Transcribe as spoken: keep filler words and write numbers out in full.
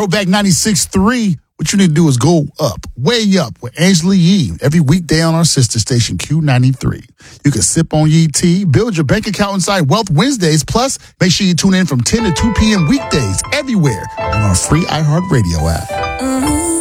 Throwback ninety-six point three. What you need to do is go up, way up with Angela Yee every weekday on our sister station, Q ninety-three. You can sip on Yee tea, build your bank account inside Wealth Wednesdays. Plus, make sure you tune in from ten to two p.m. weekdays everywhere on our free iHeartRadio app. Mm-hmm.